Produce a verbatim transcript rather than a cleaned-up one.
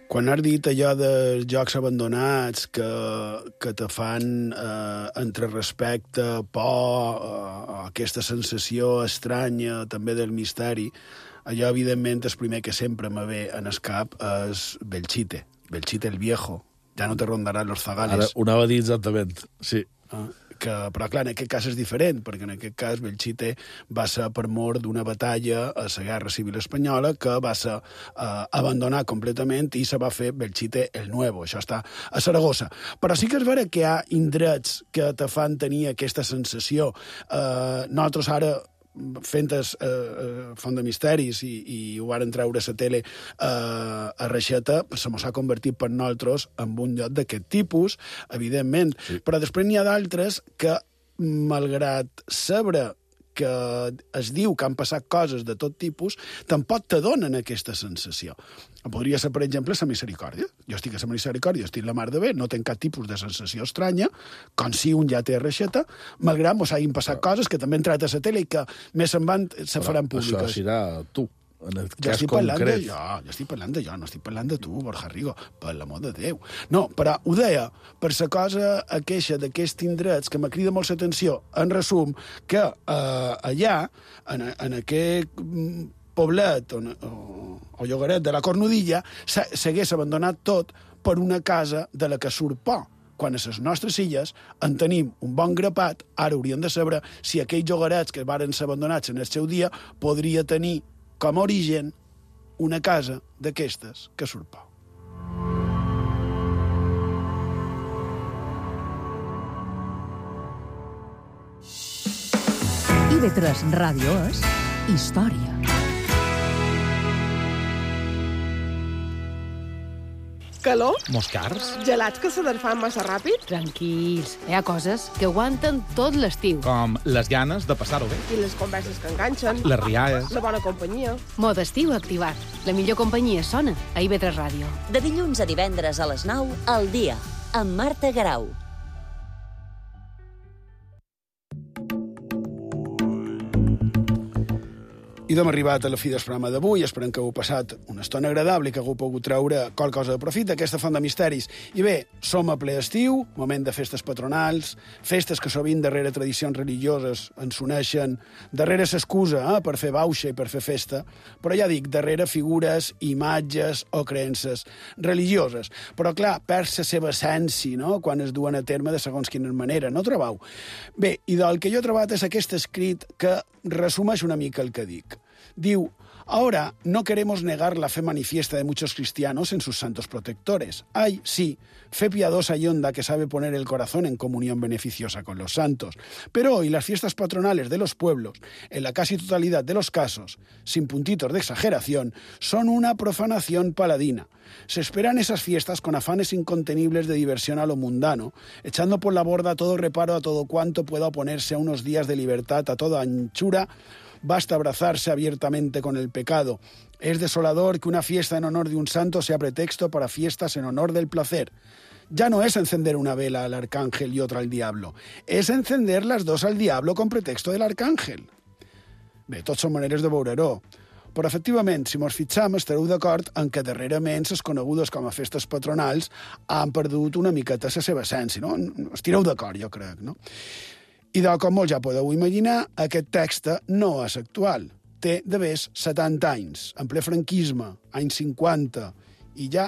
Quan has dit allò dels jocs abandonats que, que te fan eh, entre respecte, por, eh, aquesta sensació estranya també del misteri, allò, evidentment, el primer que sempre me ve en el cap és Belchite, Belchite el viejo, ja no te rondaran los zagales. Ara, ho anava a dir exactament, sí. Ah, que, però, clar, en aquest cas és diferent, perquè en aquest cas Belchite va ser per mort d'una batalla a la Guerra Civil Espanyola que va ser eh, abandonat completament i se va fer Belchite el Nuevo. Això està a Saragossa. Però sí que és vera que hi ha indrets que te fan tenir aquesta sensació. Eh, nosaltres ara fent es, eh, Font de Misteris i, i ho varen treure a la tele eh, a Reixeta, se mos ha convertit per nosaltres en un lloc d'aquest tipus, evidentment. Sí. Però després n'hi ha d'altres que, malgrat saber que es diu que han passat coses de tot tipus, tampoc te donen aquesta sensació. Podria ser, per exemple, la misericòrdia. Jo estic a la misericòrdia, estic la mar de bé, no tenc cap tipus de sensació estranya, com si un ja té reixeta, malgrat mos hagin passat coses que també han tret a la tele i que més en van se faran públiques. Això serà tu, en el jo cas estic parlant concret. de jo, jo estic parlant de jo, no estic parlant de tu, Borja Rigo, per l'amor de Déu. No, però ho deia, per la cosa a queixa d'aquests indrets que me crida molt l'atenció, en resum, que eh, allà, en, en aquest poblet o, o, o llogaret de la Cornudilla, s'hagués abandonat tot per una casa de la que surt por. Quan a les nostres illes en tenim un bon grapat, ara hauríem de saber si aquells llogarets que varen ser abandonats en el seu dia podria tenir com a origen una casa d'aquestes que surt por. I ve tres Ràdio és història. Calor? Moscars? Gelats que se desfan massa ràpid? Tranquils, hi ha coses que aguanten tot l'estiu. Com les ganes de passar-ho bé. I les converses que enganxen? Les rialles. La bona companyia? Mode estiu activat. La millor companyia sona a I V tres Ràdio. De dilluns a divendres a les nou, al dia, amb Marta Garau. I d'hem arribat a la fi del programa d'avui. Esperem que heu passat una estona agradable i que hagueu pogut treure qualque cosa de profit d'aquesta Font de Misteris. I bé, som a ple estiu, moment de festes patronals, festes que sovint darrere tradicions religioses ens uneixen, darrere s'excusa eh, per fer bauxa i per fer festa, però ja dic, darrere figures, imatges o creences religioses. Però clar, perd la seva essència, no?, quan es duen a terme de segons quina manera, no trobeu? Bé, i del que jo he trobat és aquest escrit que resumeix una mica el que dic. Diu, ahora no queremos negar la fe manifiesta de muchos cristianos en sus santos protectores. Hay, sí, fe piadosa y honda que sabe poner el corazón en comunión beneficiosa con los santos. Pero hoy las fiestas patronales de los pueblos, en la casi totalidad de los casos, sin puntitos de exageración, son una profanación paladina. Se esperan esas fiestas con afanes incontenibles de diversión a lo mundano, echando por la borda todo reparo a todo cuanto pueda oponerse a unos días de libertad a toda anchura. Basta abrazarse abiertamente con el pecado. Es desolador que una fiesta en honor de un santo sea pretexto para fiestas en honor del placer. Ya no es encender una vela al arcángel y otra al diablo. Es encender las dos al diablo con pretexto del arcángel. Bé, tots són maneres de veure-ho. Però, efectivament, si mos fixam, estareu d'acord en que darrerament les conegudes com a festes patronals han perdut una miqueta la seva essència, no? Estireu d'acord, jo crec, no? I de com molts ja podeu imaginar, aquest text no és actual. Té de més setanta anys, en ple franquisme, anys cinquanta, i ja